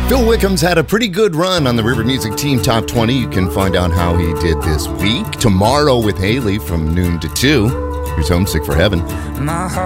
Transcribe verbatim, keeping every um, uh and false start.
Phil Wickham's had a pretty good run on the River Music Team Top twenty. You can find out how he did this week tomorrow with Haley from noon to two. Here's Homesick for Heaven. My heart